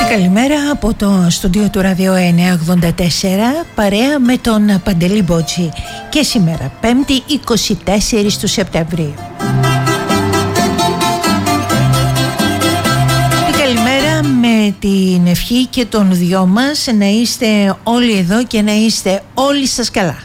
Καλημέρα από το στούντιο του Ραδιο 984, παρέα με τον Παντελή Μπότζη, και σήμερα 5η 24 του Σεπτεμβρίου. Καλημέρα με την ευχή και των δυο μας να είστε όλοι εδώ και να είστε όλοι σας καλά.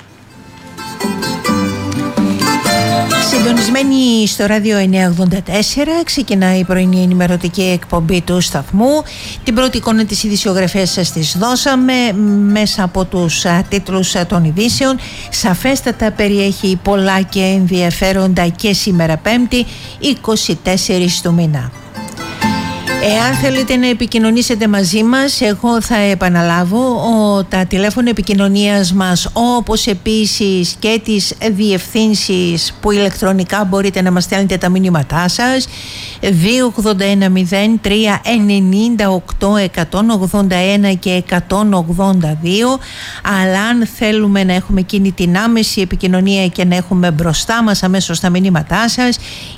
Συντονισμένοι στο Ράδιο 984, ξεκινάει η πρωινή ενημερωτική εκπομπή του σταθμού. Την πρώτη εικόνα της ειδησιογραφίας σας τις δώσαμε μέσα από τους τίτλους των ειδήσεων. Σαφέστατα περιέχει πολλά και ενδιαφέροντα και σήμερα 5η 24 του μήνα. Εάν θέλετε να επικοινωνήσετε μαζί μας, εγώ θα επαναλάβω τα τηλέφωνα επικοινωνίας μας, όπως επίσης και τις διευθύνσεις που ηλεκτρονικά μπορείτε να μας στέλνετε τα μηνύματά σας: 281 03 98 181 και 182. Αλλά αν θέλουμε να έχουμε εκείνη την άμεση επικοινωνία και να έχουμε μπροστά μας αμέσως τα μηνύματά σας,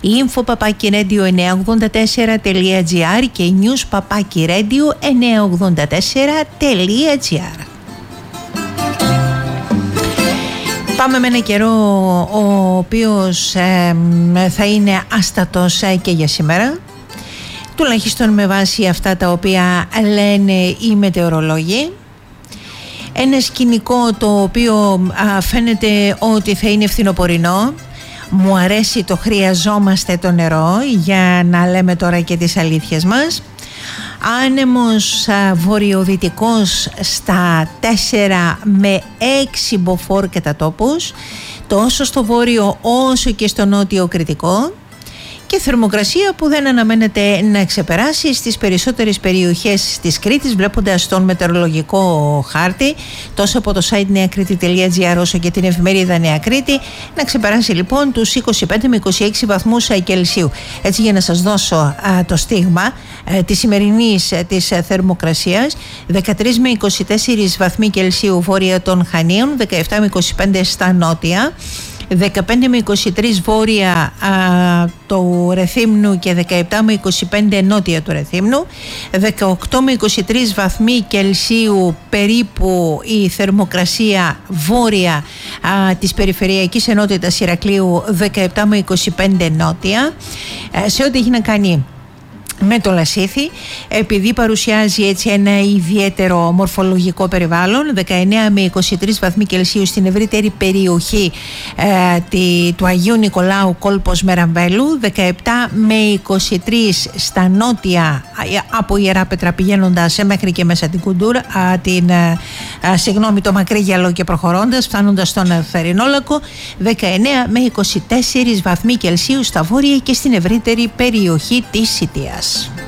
info@radio984.gr και news@radio984.gr. Πάμε με ένα καιρό ο οποίος θα είναι άστατος και για σήμερα, τουλάχιστον με βάση αυτά τα οποία λένε οι μετεωρολόγοι. Ένα σκηνικό το οποίο φαίνεται ότι θα είναι φθινοπορεινό. Μου αρέσει το χρειαζόμαστε το νερό, για να λέμε τώρα και τις αλήθειες μας. Άνεμος βορειοδυτικός στα 4 με 6 μποφόρ κατά τόπους, τόσο στο βόρειο όσο και στο νότιο Κρητικό, και θερμοκρασία που δεν αναμένεται να ξεπεράσει στις περισσότερες περιοχές της Κρήτης, βλέποντας τον μετεωρολογικό χάρτη τόσο από το site neakriti.gr όσο και την εφημερίδα Νέα Κρήτη, να ξεπεράσει λοιπόν τους 25 με 26 βαθμούς Κελσίου. Έτσι, για να σας δώσω το στίγμα της σημερινής της θερμοκρασίας: 13 με 24 βαθμοί Κελσίου βόρεια των Χανίων, 17 με 25 στα νότια, 15 με 23 βόρεια του Ρεθύμνου και 17 με 25 νότια του Ρεθύμνου, 18 με 23 βαθμοί Κελσίου περίπου η θερμοκρασία βόρεια της περιφερειακής ενότητας Ηρακλείου, 17 με 25 νότια. Σε ό,τι έχει να κάνει με το Λασίθι, επειδή παρουσιάζει έτσι ένα ιδιαίτερο μορφολογικό περιβάλλον, 19 με 23 βαθμοί Κελσίου στην ευρύτερη περιοχή του Αγίου Νικολάου κόλπος Μεραμβέλου, 17 με 23 στα νότια από Ιεράπετρα πηγαίνοντας μέχρι και μέσα την Κουντούρα, το Μακρύγιαλο και προχωρώντας, φτάνοντας στον Θερινόλακο, 19 με 24 βαθμοί Κελσίου στα βόρεια και στην ευρύτερη περιοχή της Σιτίας.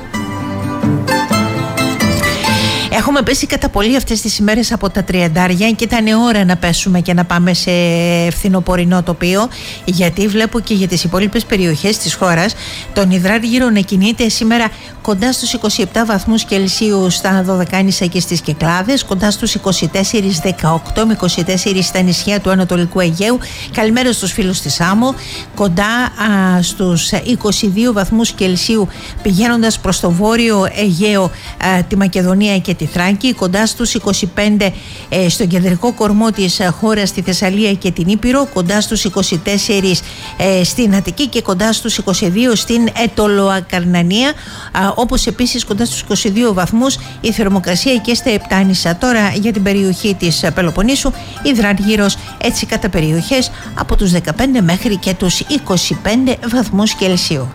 Έχουμε πέσει κατά πολύ αυτές τις ημέρες από τα 30 και ήταν ώρα να πέσουμε και να πάμε σε φθινοπορεινό τοπίο, γιατί βλέπω και για τις υπόλοιπες περιοχές της χώρας τον υδράργυρο να κινείται σήμερα κοντά στους 27 βαθμούς Κελσίου στα Δωδεκάνησα και στις Κυκλάδες, κοντά στους 24, 18 με 24 στα νησιά του Ανατολικού Αιγαίου. Καλημέρα στους φίλους της Άμμο, κοντά στους 22 βαθμούς Κελσίου πηγαίνοντας προς το βόρειο Αιγαίο, τη Μακεδονία και τη Θράκη, κοντά στους 25 στον κεντρικό κορμό της χώρας, στη Θεσσαλία και την Ήπειρο, κοντά στους 24 στην Αττική και κοντά στους 22 στην Αιτωλοακαρνανία, όπως επίσης κοντά στους 22 βαθμούς η θερμοκρασία και στα Επτάνησα. Τώρα για την περιοχή της Πελοποννήσου, υδράργυρος έτσι κατά περιοχές από τους 15 μέχρι και τους 25 βαθμούς Κελσίου.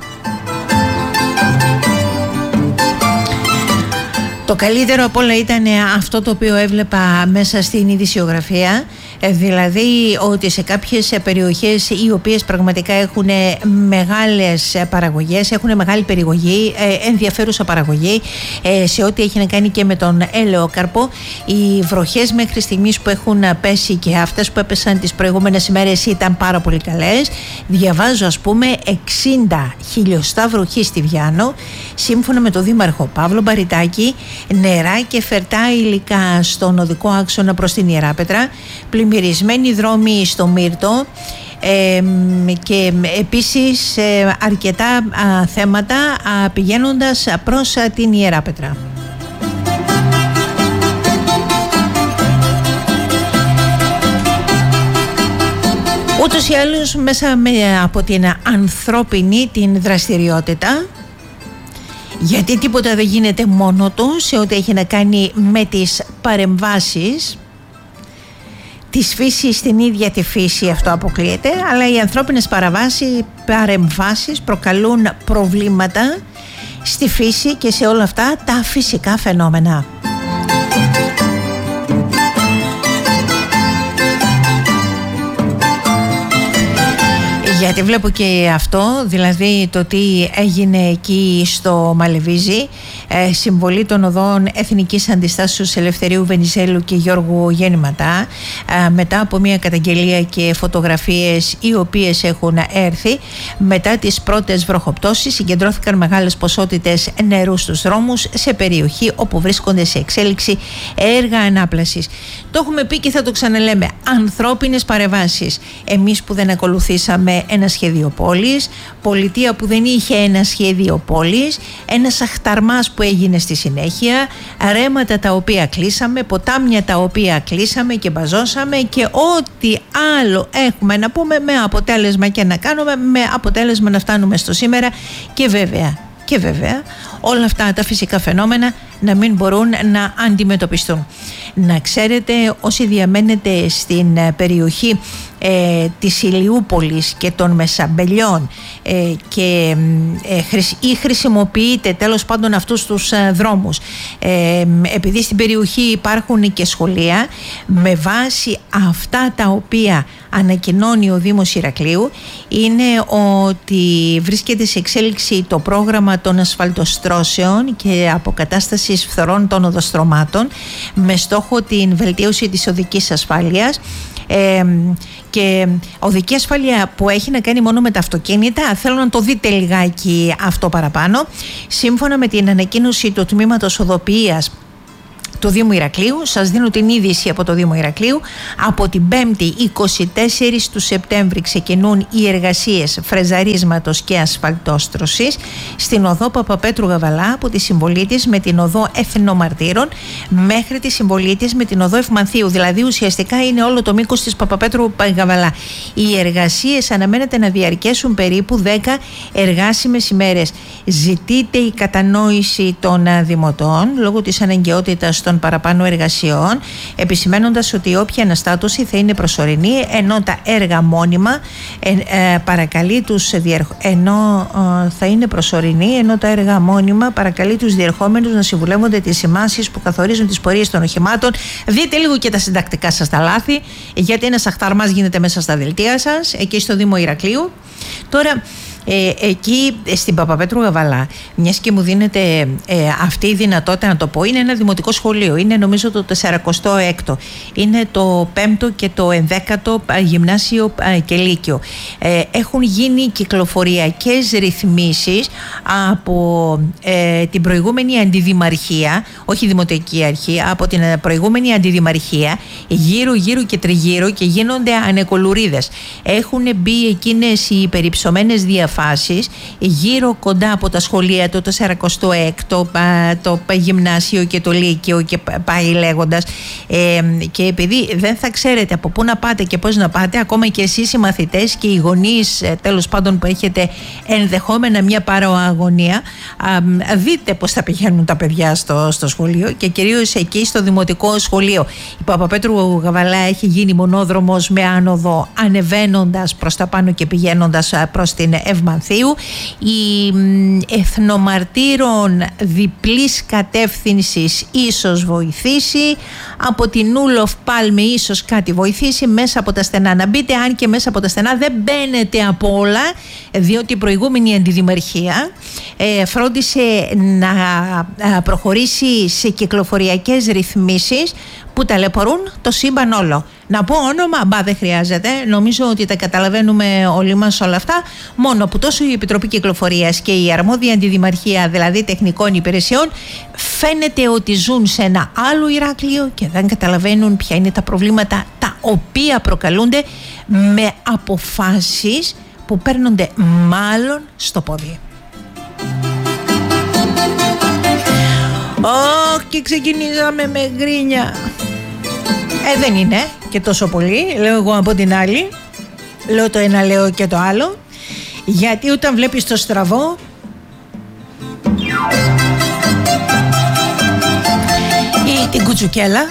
Το καλύτερο απ' όλα ήταν αυτό το οποίο έβλεπα μέσα στην ειδησιογραφία, δηλαδή ότι σε κάποιες περιοχές οι οποίες πραγματικά έχουν μεγάλες παραγωγές, έχουν μεγάλη περιοχή, ενδιαφέρουσα παραγωγή σε ό,τι έχει να κάνει και με τον ελαιόκαρπο, οι βροχές μέχρι στιγμής που έχουν πέσει και αυτές που έπεσαν τις προηγούμενες ημέρες ήταν πάρα πολύ καλές. Διαβάζω ας πούμε 60 χιλιοστά βροχή στη Βιάνο, σύμφωνα με τον Δήμαρχο Παύλο Μπαριτάκη. Νερά και φερτά υλικά στον οδικό άξονα προς την Ιεράπετρα, πλημμυρισμένοι δρόμοι στο Μύρτο, και επίσης αρκετά θέματα πηγαίνοντας προς την Ιεράπετρα. Ούτως ή άλλως μέσα από την ανθρώπινη την δραστηριότητα, γιατί τίποτα δεν γίνεται μόνο του σε ό,τι έχει να κάνει με τις παρεμβάσεις της φύσης στην ίδια τη φύση, αυτό αποκλείεται, αλλά οι ανθρώπινες παρεμβάσεις προκαλούν προβλήματα στη φύση και σε όλα αυτά τα φυσικά φαινόμενα. Γιατί βλέπω και αυτό, δηλαδή το τι έγινε εκεί στο Μαλεβίζι, συμβολή των οδών Εθνικής Αντιστάσεως Ελευθερίου Βενιζέλου και Γιώργου Γέννηματά, μετά από μια καταγγελία και φωτογραφίες οι οποίες έχουν έρθει μετά τις πρώτες βροχοπτώσεις, συγκεντρώθηκαν μεγάλες ποσότητες νερού στους δρόμους σε περιοχή όπου βρίσκονται σε εξέλιξη έργα ανάπλασης. Το έχουμε πει και θα το ξαναλέμε, ανθρώπινες παρεμβάσεις. Εμείς που δεν ακολουθήσαμε ένα σχέδιο πόλης, πολιτεία που δεν είχε ένα σχέδιο πόλης, ένας αχταρμάς που έγινε στη συνέχεια, ρέματα τα οποία κλείσαμε, ποτάμια τα οποία κλείσαμε και μπαζώσαμε και ό,τι άλλο έχουμε να πούμε, με αποτέλεσμα και να κάνουμε, με αποτέλεσμα να φτάνουμε στο σήμερα και βέβαια όλα αυτά τα φυσικά φαινόμενα να μην μπορούν να αντιμετωπιστούν. Να ξέρετε, όσοι διαμένετε στην περιοχή της Ηλιούπολης και των Μεσαμπελιών ή χρησιμοποιείτε τέλος πάντων αυτούς τους δρόμους, επειδή στην περιοχή υπάρχουν και σχολεία, με βάση αυτά τα οποία ανακοινώνει ο Δήμος Ηρακλείου, είναι ότι βρίσκεται σε εξέλιξη το πρόγραμμα των ασφαλτοστρώσεων και αποκατάστασης φθορών των οδοστρωμάτων με στόχο την βελτίωση της οδικής ασφάλειας, και οδική ασφάλεια που έχει να κάνει μόνο με τα αυτοκίνητα. Θέλω να το δείτε λιγάκι αυτό παραπάνω. Σύμφωνα με την ανακοίνωση του Τμήματος Οδοποιίας του Δήμου Ηρακλείου, σας δίνω την είδηση από το Δήμο Ηρακλείου, από την 5η 24 του Σεπτέμβρη ξεκινούν οι εργασίες φρεζαρίσματος και ασφαλτόστρωσης στην οδό Παπαπέτρου Γαβαλά, από τη συμβολή της με την οδό Εθνομαρτύρων μέχρι τη συμβολή της με την οδό Ευμανθίου, δηλαδή ουσιαστικά είναι όλο το μήκος της Παπαπέτρου Γαβαλά. Οι εργασίες αναμένεται να διαρκέσουν περίπου 10 εργάσιμες ημέρες. Ζητείται η κατανόηση των δημοτών λόγω της αναγκαιότητας των παραπάνω εργασιών, επισημένοντας ότι όποια αναστάτωση θα είναι προσωρινή, ενώ τα έργα μόνιμα θα είναι προσωρινή, ενώ τα έργα μόνιμα παρακαλεί τους διερχόμενους να συμβουλεύονται τις σημάσεις που καθορίζουν τις πορείες των οχημάτων. Δείτε λίγο και τα συντακτικά σας τα λάθη, γιατί ένας αχταρμάς γίνεται μέσα στα δελτία σας, εκεί στο Δήμο Ηρακλείου. Τώρα, εκεί στην Παπαπέτρου Γαβαλά, μιας και μου δίνεται αυτή η δυνατότητα να το πω, είναι ένα δημοτικό σχολείο, είναι νομίζω το 46ο, είναι το 5ο και το 11ο γυμνάσιο και λύκειο. Έχουν γίνει κυκλοφοριακές ρυθμίσεις από την προηγούμενη αντιδημαρχία, όχι δημοτική αρχή, από την προηγούμενη αντιδημαρχία, γύρω και τριγύρω, και γίνονται ανεκολουρίδες. Έχουν μπει εκείνες οι περιψωμένες διαφάσεις γύρω κοντά από τα σχολεία, το 46ο, το γυμνάσιο και το λύκειο, και πάει λέγοντας, και επειδή δεν θα ξέρετε από πού να πάτε και πώς να πάτε, ακόμα και εσείς οι μαθητές και οι γονείς τέλος πάντων που έχετε ενδεχόμενα μια παροαγωνία, δείτε πώς θα πηγαίνουν τα παιδιά στο σχολείο, και κυρίως εκεί στο δημοτικό σχολείο. Η Παπαπέτρου Γαβαλά έχει γίνει μονόδρομος με άνοδο, ανεβαίνοντας προς τα πάνω και πηγαίνοντας προς την Ευμανθίου. Η Εθνομαρτύρων διπλής κατεύθυνσης ίσως βοηθήσει, από την Ούλοφ Πάλμε ίσως κάτι βοηθήσει, μέσα από τα στενά να μπείτε, αν και μέσα από τα στενά δεν μπαίνετε από όλα, διότι η προηγούμενη αντιδημαρχία φρόντισε να προχωρήσει σε κυκλοφοριακές ρυθμίσεις που ταλαιπωρούν το σύμπαν όλο. Να πω όνομα, δεν χρειάζεται, νομίζω ότι τα καταλαβαίνουμε όλοι μας όλα αυτά, μόνο που τόσο η Επιτροπή Κυκλοφορίας και η αρμόδια αντιδημαρχία, δηλαδή τεχνικών υπηρεσιών, φαίνεται ότι ζουν σε ένα άλλο Ηράκλειο και δεν καταλαβαίνουν ποια είναι τα προβλήματα τα οποία προκαλούνται με αποφάσεις που παίρνονται μάλλον στο πόδι. Και ξεκινήσαμε με γκρίνια. Δεν είναι και τόσο πολύ, λέω εγώ από την άλλη. Λέω το ένα, λέω και το άλλο, γιατί όταν βλέπεις το στραβό ή την κουτσουκέλα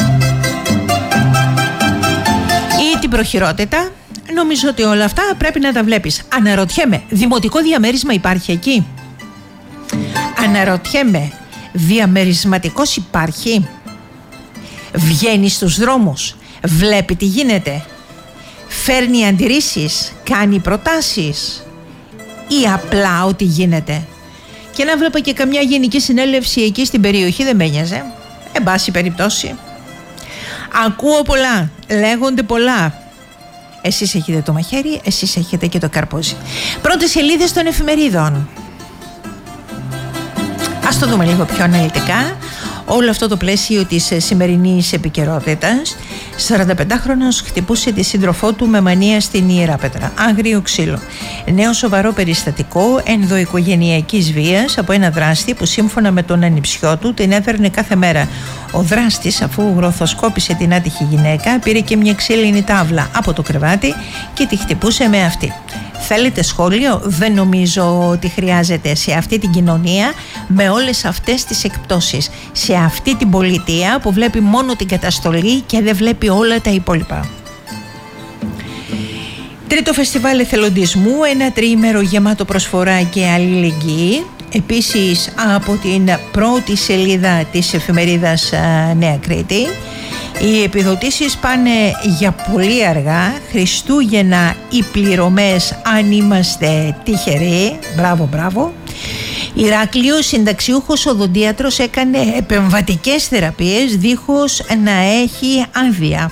ή την προχειρότητα, νομίζω ότι όλα αυτά πρέπει να τα βλέπεις. Αναρωτιέμαι, δημοτικό διαμέρισμα υπάρχει εκεί? Αναρωτιέμαι, διαμερισματικός υπάρχει? Βγαίνει στους δρόμους, βλέπει τι γίνεται, φέρνει αντιρρήσεις, κάνει προτάσεις ή απλά ό,τι γίνεται? Και να βλέπω και καμιά γενική συνέλευση εκεί στην περιοχή, δεν με νοιάζε. Εν πάση περιπτώσει, ακούω πολλά, λέγονται πολλά. Εσείς έχετε το μαχαίρι, εσείς έχετε και το καρπούζι. Πρώτες σελίδες των εφημερίδων. Ας το δούμε λίγο πιο αναλυτικά. Όλο αυτό το πλαίσιο της σημερινής επικαιρότητας. 45χρονος χτυπούσε τη σύντροφό του με μανία στην Ιεράπετρα. Άγριο ξύλο. Νέο σοβαρό περιστατικό ενδοοικογενειακής βίας από ένα δράστη που σύμφωνα με τον ανιψιό του την έφερνε κάθε μέρα. Ο δράστης, αφού γροθοσκόπησε την άτυχη γυναίκα, πήρε και μια ξύλινη τάβλα από το κρεβάτι και τη χτυπούσε με αυτή. Θέλετε σχόλιο? Δεν νομίζω ότι χρειάζεται σε αυτή την κοινωνία, με όλες αυτές τις εκπτώσεις, σε αυτή την πολιτεία που βλέπει μόνο την καταστολή και δεν βλέπει όλα τα υπόλοιπα. Τρίτο φεστιβάλ εθελοντισμού, ένα τριήμερο γεμάτο προσφορά και αλληλεγγύη. Επίσης από την πρώτη σελίδα της εφημερίδας Νέα Κρήτη. Οι επιδοτήσεις πάνε για πολύ αργά. Χριστούγεννα οι πληρωμές αν είμαστε τυχεροί. Μπράβο, μπράβο. Ηράκλειο, συνταξιούχος οδοντίατρος έκανε επεμβατικές θεραπείες δίχως να έχει άδεια.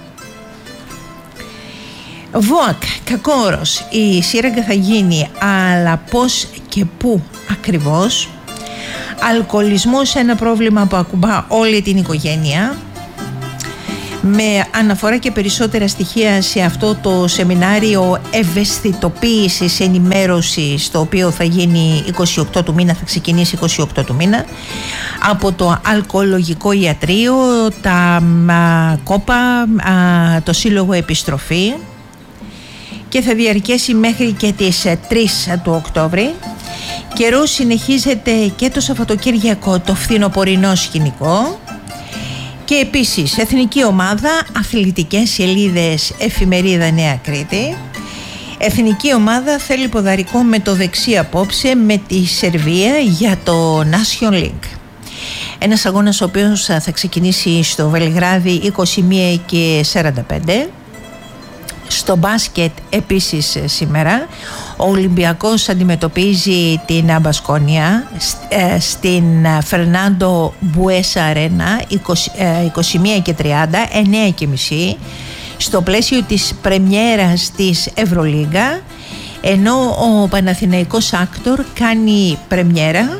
ΒΟΑΚ, Κακόρος, η σύραγγα θα γίνει, αλλά πώς και πού ακριβώς? Αλκοολισμός, ένα πρόβλημα που ακουμπά όλη την οικογένεια. Με αναφορά και περισσότερα στοιχεία σε αυτό το σεμινάριο ευαισθητοποίησης, ενημέρωσης, το οποίο θα γίνει 28 του μήνα, θα ξεκινήσει 28 του μήνα, από το Αλκοολογικό Ιατρείο, τα ΚΟΠΑ, το Σύλλογο Επιστροφή, και θα διαρκέσει μέχρι και τις 3 του Οκτώβρη. Καιρό συνεχίζεται και το Σαββατοκύριακο το φθινοπορεινό σκηνικό. Και επίσης εθνική ομάδα, αθλητικές σελίδες, εφημερίδα Νέα Κρήτη. Εθνική ομάδα θέλει ποδαρικό με το δεξί απόψε με τη Σερβία για το Nation League. Ένας αγώνας ο οποίος θα ξεκινήσει στο Βελιγράδι 21:45. Στο μπάσκετ επίσης σήμερα ο Ολυμπιακός αντιμετωπίζει την Μπασκόνια στην Φερνάντο Μπουέσα Αρένα 21:30, 9:30, στο πλαίσιο της πρεμιέρας της Ευρωλίγκα, ενώ ο Παναθηναϊκός Άκτορ κάνει πρεμιέρα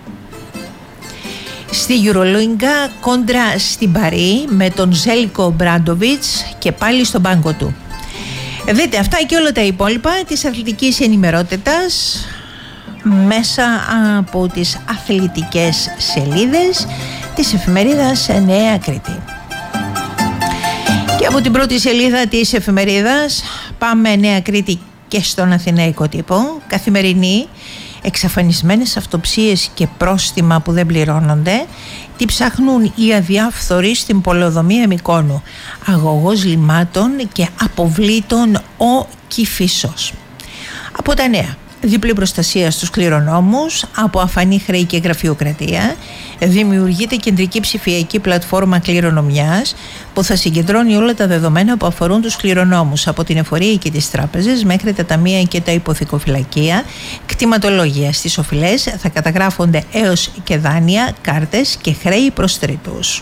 στη Euroleague κόντρα στην Παρί με τον Ζέλικο Μπράντοβιτς και πάλι στον πάγκο του. Δείτε αυτά και όλα τα υπόλοιπα της αθλητικής ενημερότητας μέσα από τις αθλητικές σελίδες της εφημερίδας Νέα Κρήτη. Και από την πρώτη σελίδα της εφημερίδας πάμε Νέα Κρήτη και στον Αθηναϊκό τύπο. Καθημερινή, εξαφανισμένες αυτοψίες και πρόστιμα που δεν πληρώνονται. Τι ψάχνουν οι αδιάφθοροι στην πολεοδομία Μυκόνου? Αγωγός λιμάτων και αποβλήτων ο Κηφίσος. Από τα νέα, διπλή προστασία στους κληρονόμους από αφανή χρέη και γραφειοκρατία. Δημιουργείται κεντρική ψηφιακή πλατφόρμα κληρονομιάς που θα συγκεντρώνει όλα τα δεδομένα που αφορούν τους κληρονόμους, από την εφορία και τις τράπεζες μέχρι τα ταμεία και τα υποθηκοφυλακεία. Κτηματολόγια στις οφειλές θα καταγράφονται έως και δάνεια, κάρτες και χρέη προς τρίτους.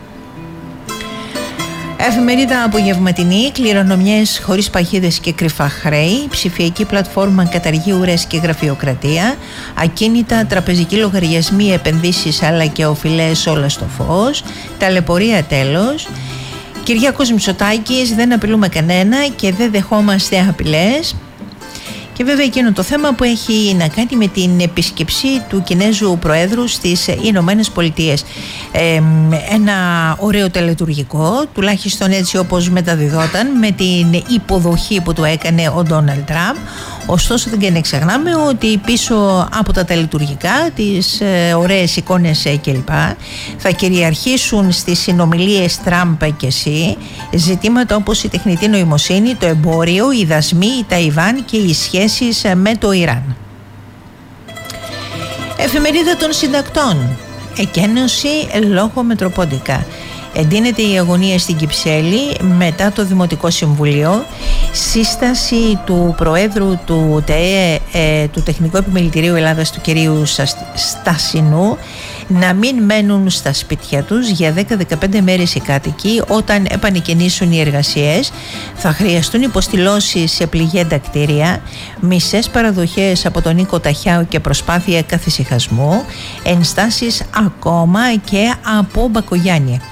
Εφημερίδα απογευματινή, κληρονομιές χωρίς παγίδες και κρυφά χρέη, ψηφιακή πλατφόρμα καταργεί ουρές και γραφειοκρατία, ακίνητα, τραπεζικοί λογαριασμοί, επενδύσεις αλλά και οφειλές, όλα στο φως, ταλαιπωρία τέλος. Κυριάκος Μητσοτάκης, δεν απειλούμε κανένα και δεν δεχόμαστε απειλές. Και βέβαια εκείνο το θέμα που έχει να κάνει με την επίσκεψη του Κινέζου Προέδρου στις Ηνωμένες Πολιτείες. Ένα ωραίο τελετουργικό, τουλάχιστον έτσι όπως μεταδιδόταν, με την υποδοχή που του έκανε ο Ντόναλντ Τραμπ. Ωστόσο δεν και ξεχνάμε ότι πίσω από τα τελετουργικά, τις ωραίες εικόνες κλπ, θα κυριαρχήσουν στις συνομιλίες Τραμπ και Σι ζητήματα όπως η τεχνητή νοημοσύνη, το εμπόριο, οι δασμοί, η Ταϊβάν και οι σχέσεις με το Ιράν. Εφημερίδα των Συντακτών, εκένωση λόγω Μετροπόντικα. Εντείνεται η αγωνία στην Κυψέλη μετά το Δημοτικό Συμβουλίο. Σύσταση του Προέδρου του ΤΕΕ, του Τεχνικού Επιμελητηρίου Ελλάδας, του κυρίου Στασινού, να μην μένουν στα σπίτια τους για 10-15 μέρες οι κάτοικοι. Όταν επανεκκινήσουν οι εργασίες θα χρειαστούν υποστηλώσεις σε πληγέντα κτίρια, μισές παραδοχές από τον Νίκο Ταχιάου και προσπάθεια καθησυχασμού, ενστάσεις ακόμα και από Μπακογιάννη.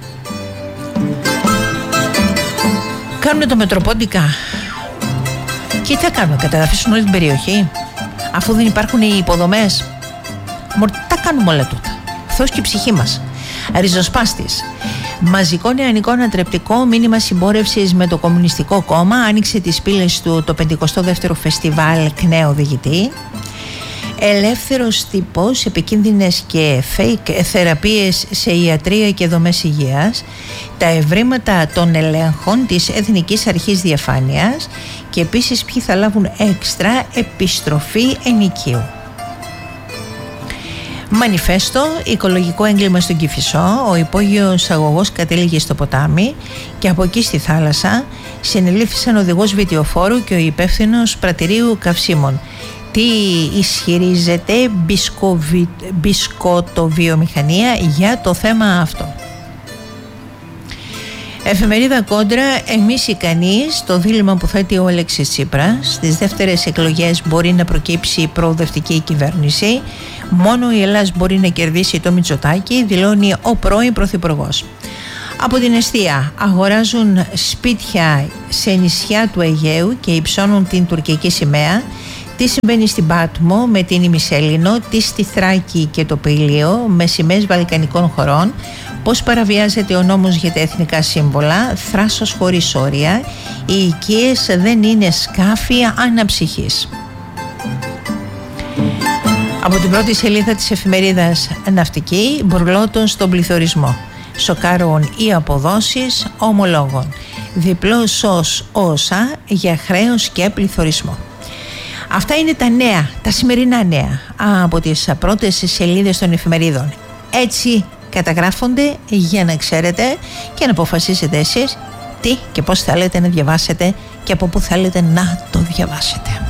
Κάνουμε το Μετροπόντικα και τι θα κάνουμε, καταδαφίσουν όλη την περιοχή αφού δεν υπάρχουν οι υποδομές? Τα κάνουμε όλα τούτα. Θεός και η ψυχή μας. Ριζοσπάστης. Μαζικό νεανικό ανατρεπτικό μήνυμα συμπόρευσης με το Κομμουνιστικό Κόμμα άνοιξε τις πύλες του το 52ο Φεστιβάλ ΚΝΕ Οδηγητή. Ελεύθερος τύπος, επικίνδυνες και fake θεραπείες σε ιατρία και δομές υγείας, τα ευρήματα των ελέγχων της Εθνικής Αρχής Διαφάνειας και επίσης ποιοι θα λάβουν έξτρα επιστροφή ενοικίου. Μανιφέστο, οικολογικό έγκλημα στον Κηφισό, ο υπόγειος αγωγός κατέληγε στο ποτάμι και από εκεί στη θάλασσα. Συνελήφθησαν οδηγός βιτιοφόρου και ο υπεύθυνος πρατηρίου καυσίμων. Τι ισχυρίζεται μπισκοτοβιομηχανία για το θέμα αυτό? Εφημερίδα Κόντρα, εμείς ικανείς, το δίλημμα που θέτει ο Αλέξης Τσίπρας. Στις δεύτερες εκλογές μπορεί να προκύψει προοδευτική κυβέρνηση. Μόνο η Ελλάδα μπορεί να κερδίσει το Μητσοτάκη, δηλώνει ο πρώην Πρωθυπουργός. Από την Εστία, αγοράζουν σπίτια σε νησιά του Αιγαίου και υψώνουν την τουρκική σημαία. Τι συμβαίνει στην Πάτμο με την Ημισέλινο, τι στη Θράκη και το Πηλίο με σημαίες βαλκανικών χωρών, πώς παραβιάζεται ο νόμος για τα εθνικά σύμβολα, θράσος χωρίς όρια, οι οικίες δεν είναι σκάφη αναψυχής. Από την πρώτη σελίδα της εφημερίδας Ναυτική, μπουρλότων στον πληθωρισμό. Σοκάρουν οι αποδόσεις ομολόγων. Διπλό σως όσα για χρέος και πληθωρισμό. Αυτά είναι τα νέα, τα σημερινά νέα από τις πρώτες σελίδες των εφημερίδων. Έτσι καταγράφονται για να ξέρετε και να αποφασίσετε εσείς τι και πώς θέλετε να διαβάσετε και από πού θέλετε να το διαβάσετε.